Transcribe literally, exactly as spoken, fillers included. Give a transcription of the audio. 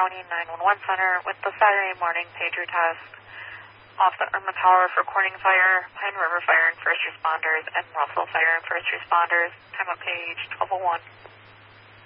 County nine one one Center with the Saturday morning pager test off the Irma Tower for Corning Fire, Pine River Fire and First Responders, and Russell Fire and First Responders. Time of page twelve oh one.